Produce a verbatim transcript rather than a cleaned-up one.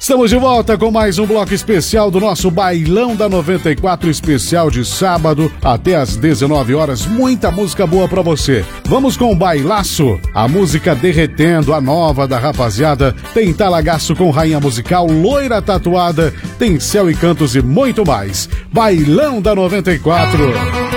Estamos de volta com mais um bloco especial do nosso Bailão da noventa e quatro, especial de sábado até às dezenove horas. Muita música boa pra você. Vamos com o Bailaço, a música Derretendo, a nova da rapaziada. Tem Talagaço com Rainha Musical, Loira Tatuada, tem Céu e Cantos e muito mais. Bailão da noventa e quatro.